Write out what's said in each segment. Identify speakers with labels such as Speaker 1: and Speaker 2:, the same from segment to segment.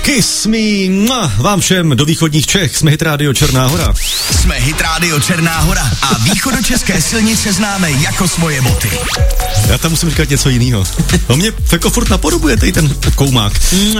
Speaker 1: Kiss me, vám všem do východních Čech, jsme Hit Radio Černá Hora.
Speaker 2: Jsme Hit Radio Černá Hora a východočeské silnice známe jako svoje boty.
Speaker 1: Já tam musím říkat něco jiného. No mě jako furt napodobuje tady ten koumák.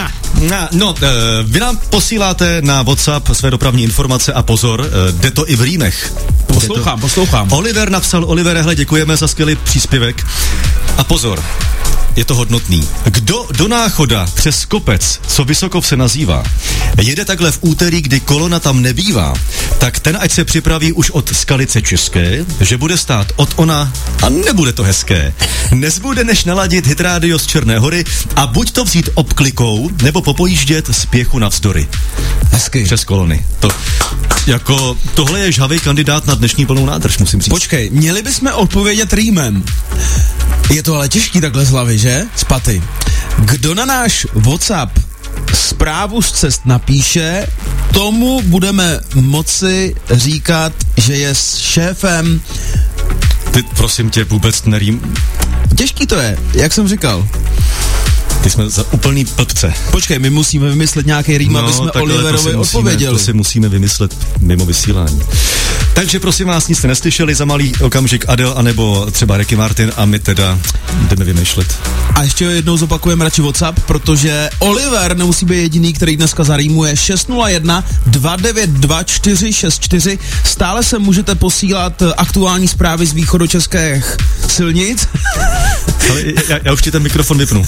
Speaker 1: Vy nám posíláte na WhatsApp své dopravní informace a pozor, jde to i v rýmech.
Speaker 3: Poslouchám.
Speaker 1: Oliver napsal, hele, děkujeme za skvělý příspěvek. A pozor, je to hodnotný. Kdo do Náchoda přes kopec, co Vysokov se nazývá, jede takhle v úterý, kdy kolona tam nebývá, tak ten ať se připraví už od Skalice České, že bude stát od ona a nebude to hezké. Nezbude než naladit Hit Radio z Černé Hory a buď to vzít obklikou, nebo popojíždět z Pěchu navzdory.
Speaker 3: Hezky.
Speaker 1: Přes kolony. Tohle je žhavý kandidát na dnešní plnou nádrž, musím říct.
Speaker 3: Počkej, měli bychom odpovědět rýmem. Je to ale těžký takhle z hlavy, že? Z paty. Kdo na náš WhatsApp zprávu z cest napíše, tomu budeme moci říkat, že je s šéfem.
Speaker 1: Ty, prosím tě, vůbec nerým.
Speaker 3: Těžký to je, jak jsem říkal.
Speaker 1: Ty jsme za úplný blbce.
Speaker 3: Počkej, my musíme vymyslet nějaký rým, aby jsme Oliverovi odpověděli.
Speaker 1: To si musíme vymyslet mimo vysílání. Takže prosím vás, nic jste neslyšeli, za malý okamžik Adele, anebo třeba Ricky Martin a my teda jdeme vymýšlet.
Speaker 3: A ještě jednou zopakujeme radši WhatsApp, protože Oliver nemusí být jediný, který dneska zarýmuje 601 292 464. Stále se můžete posílat aktuální zprávy z východočeských silnic.
Speaker 1: Ale já už ti ten mikrofon vypnu.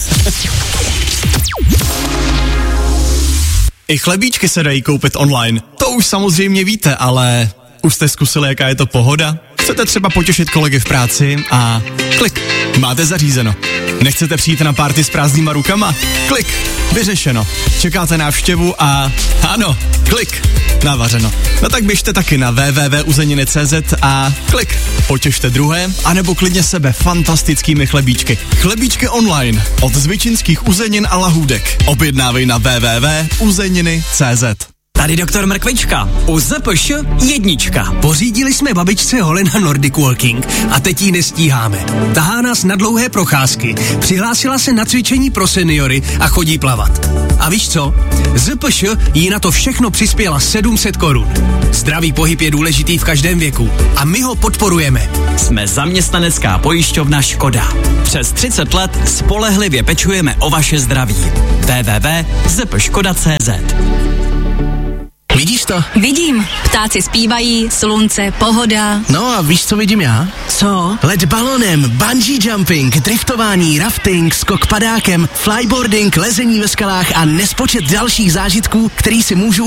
Speaker 4: I chlebíčky se dají koupit online. To už samozřejmě víte, ale už jste zkusili, jaká je to pohoda? Chcete třeba potěšit kolegy v práci a klik, máte zařízeno. Nechcete přijít na party s prázdnýma rukama? Klik, vyřešeno. Čekáte návštěvu a ano, klik, navařeno. No tak běžte taky na www.uzeniny.cz a klik, potěšte druhé, anebo klidně sebe fantastickými chlebíčky. Chlebíčky online od zvyčinských uzenin a lahůdek. Objednávej na www.uzeniny.cz.
Speaker 5: Tady doktor Mrkvička. U ZPŠ jednička. Pořídili jsme babičce hole na Nordic Walking a teď jí nestíháme. Tahá nás na dlouhé procházky. Přihlásila se na cvičení pro seniory a chodí plavat. A víš co? ZPŠ jí na to všechno přispěla 700 korun. Zdravý pohyb je důležitý v každém věku a my ho podporujeme.
Speaker 6: Jsme zaměstnanecká pojišťovna Škoda. Přes 30 let spolehlivě pečujeme o vaše zdraví. www.zpškoda.cz.
Speaker 7: Vidíš to?
Speaker 8: Vidím. Ptáci zpívají, slunce, pohoda.
Speaker 7: No a víš, co vidím já?
Speaker 8: Co?
Speaker 7: Let balonem, bungee jumping, driftování, rafting, skok padákem, flyboarding, lezení ve skalách a nespočet dalších zážitků, který si můžu